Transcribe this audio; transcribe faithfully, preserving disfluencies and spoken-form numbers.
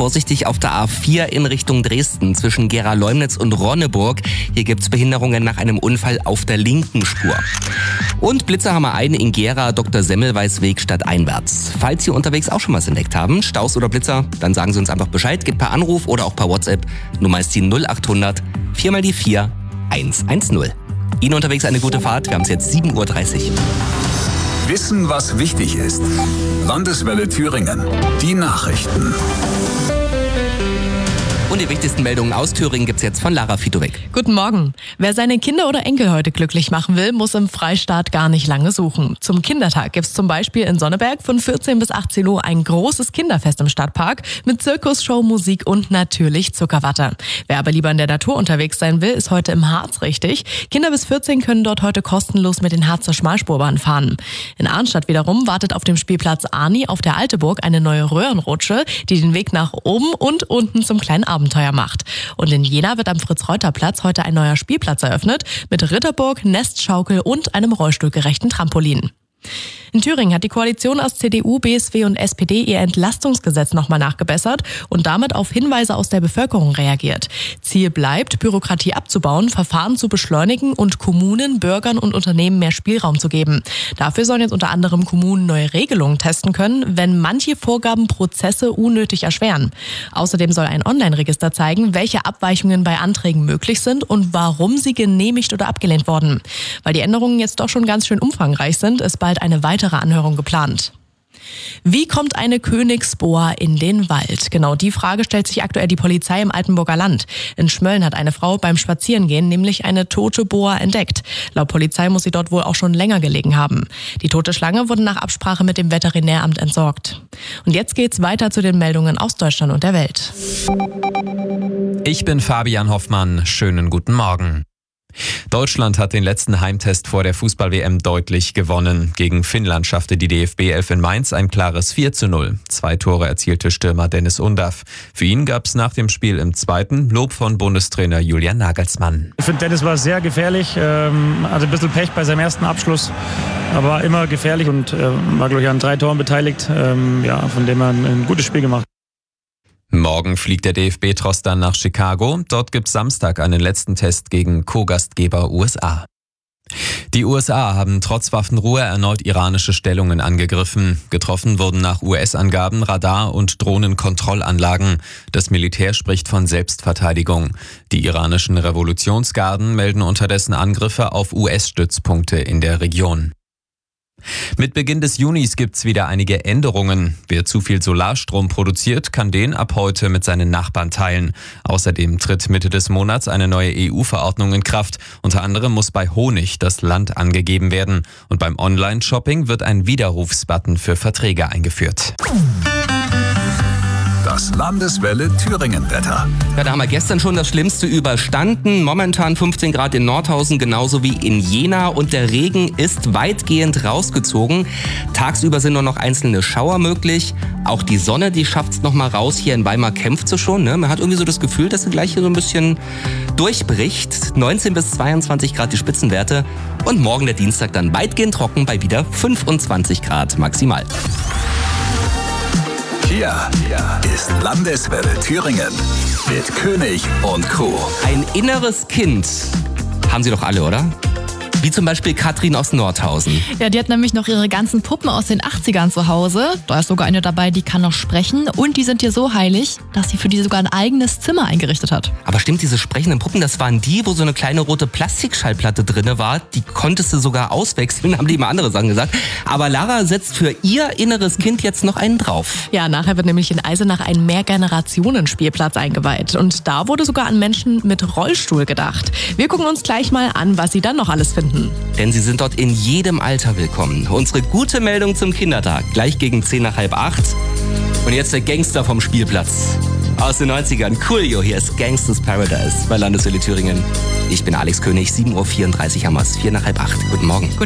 vorsichtig auf der A vier in Richtung Dresden zwischen Gera-Leumnitz und Ronneburg. Hier gibt's Behinderungen nach einem Unfall auf der linken Spur. Und Blitzer haben wir einen in Gera, Doktor Semmelweis Weg stadteinwärts. Falls Sie unterwegs auch schon was entdeckt haben, Staus oder Blitzer, dann sagen Sie uns einfach Bescheid, geht per Anruf oder auch per WhatsApp. Nummer ist die null acht hundert vier mal die vier eins eins null. Ihnen unterwegs eine gute Fahrt, wir haben es jetzt sieben Uhr dreißig. Wissen, was wichtig ist. Landeswelle Thüringen. Die Nachrichten. Und die wichtigsten Meldungen aus Thüringen gibt's jetzt von Lara Fitowek. Guten Morgen. Wer seine Kinder oder Enkel heute glücklich machen will, muss im Freistaat gar nicht lange suchen. Zum Kindertag gibt's zum Beispiel in Sonneberg von vierzehn bis achtzehn Uhr ein großes Kinderfest im Stadtpark mit Zirkusshow, Musik und natürlich Zuckerwatte. Wer aber lieber in der Natur unterwegs sein will, ist heute im Harz richtig. Kinder bis vierzehn können dort heute kostenlos mit den Harzer Schmalspurbahnen fahren. In Arnstadt wiederum wartet auf dem Spielplatz Arni auf der Alteburg eine neue Röhrenrutsche, die den Weg nach oben und unten zum kleinen Abenteuer macht. Und in Jena wird am Fritz-Reuter-Platz heute ein neuer Spielplatz eröffnet mit Ritterburg, Nestschaukel und einem rollstuhlgerechten Trampolin. In Thüringen hat die Koalition aus C D U, B S W und S P D ihr Entlastungsgesetz nochmal nachgebessert und damit auf Hinweise aus der Bevölkerung reagiert. Ziel bleibt, Bürokratie abzubauen, Verfahren zu beschleunigen und Kommunen, Bürgern und Unternehmen mehr Spielraum zu geben. Dafür sollen jetzt unter anderem Kommunen neue Regelungen testen können, wenn manche Vorgaben Prozesse unnötig erschweren. Außerdem soll ein Online-Register zeigen, welche Abweichungen bei Anträgen möglich sind und warum sie genehmigt oder abgelehnt wurden. Weil die Änderungen jetzt doch schon ganz schön umfangreich sind, ist bald eine weitere Anhörung geplant. Wie kommt eine Königsboa in den Wald? Genau die Frage stellt sich aktuell die Polizei im Altenburger Land. In Schmölln hat eine Frau beim Spazierengehen nämlich eine tote Boa entdeckt. Laut Polizei muss sie dort wohl auch schon länger gelegen haben. Die tote Schlange wurde nach Absprache mit dem Veterinäramt entsorgt. Und jetzt geht's weiter zu den Meldungen aus Deutschland und der Welt. Ich bin Fabian Hoffmann. Schönen guten Morgen. Deutschland hat den letzten Heimtest vor der Fußball-W M deutlich gewonnen. Gegen Finnland schaffte die D F B elf in Mainz ein klares vier zu null. Zwei Tore erzielte Stürmer Dennis Undaff. Für ihn gab es nach dem Spiel im zweiten Lob von Bundestrainer Julian Nagelsmann. Ich finde, Dennis war sehr gefährlich, ähm, hatte ein bisschen Pech bei seinem ersten Abschluss, aber war immer gefährlich und äh, war, glaube ich, an drei Toren beteiligt. Ähm, ja, von dem er ein, ein gutes Spiel gemacht. Morgen fliegt der D F B-Tross dann nach Chicago. Dort gibt's Samstag einen letzten Test gegen Co-Gastgeber U S A. Die U S A haben trotz Waffenruhe erneut iranische Stellungen angegriffen. Getroffen wurden nach U S-Angaben Radar- und Drohnenkontrollanlagen. Das Militär spricht von Selbstverteidigung. Die iranischen Revolutionsgarden melden unterdessen Angriffe auf U S-Stützpunkte in der Region. Mit Beginn des Junis gibt's wieder einige Änderungen. Wer zu viel Solarstrom produziert, kann den ab heute mit seinen Nachbarn teilen. Außerdem tritt Mitte des Monats eine neue E U-Verordnung in Kraft. Unter anderem muss bei Honig das Land angegeben werden. Und beim Online-Shopping wird ein Widerrufsbutton für Verträge eingeführt. Das Landeswelle Thüringen-Wetter. Ja, da haben wir gestern schon das Schlimmste überstanden. Momentan fünfzehn Grad in Nordhausen, genauso wie in Jena. Und der Regen ist weitgehend rausgezogen. Tagsüber sind nur noch einzelne Schauer möglich. Auch die Sonne, die schafft es noch mal raus. Hier in Weimar kämpft sie schon. Ne? Man hat irgendwie so das Gefühl, dass sie gleich hier so ein bisschen durchbricht. neunzehn bis zweiundzwanzig Grad die Spitzenwerte. Und morgen der Dienstag dann weitgehend trocken bei wieder fünfundzwanzig Grad maximal. Hier ist Landeswelle Thüringen mit König und Crew. Ein inneres Kind haben Sie doch alle, oder? Wie zum Beispiel Katrin aus Nordhausen. Ja, die hat nämlich noch ihre ganzen Puppen aus den achtzigern zu Hause. Da ist sogar eine dabei, die kann noch sprechen. Und die sind ihr so heilig, dass sie für die sogar ein eigenes Zimmer eingerichtet hat. Aber stimmt, diese sprechenden Puppen, das waren die, wo so eine kleine rote Plastikschallplatte drin war. Die konntest du sogar auswechseln, haben die immer andere Sachen gesagt. Aber Lara setzt für ihr inneres Kind jetzt noch einen drauf. Ja, nachher wird nämlich in Eisenach ein Mehrgenerationen-Spielplatz eingeweiht. Und da wurde sogar an Menschen mit Rollstuhl gedacht. Wir gucken uns gleich mal an, was sie dann noch alles finden. Denn sie sind dort in jedem Alter willkommen. Unsere gute Meldung zum Kindertag, gleich gegen zehn nach halb acht. Und jetzt der Gangster vom Spielplatz. Aus den neunzigern, Coolio, hier ist Gangsters Paradise bei Landeswelle Thüringen. Ich bin Alex König, sieben Uhr vierunddreißig haben wir es, vier nach halb acht. Guten Morgen.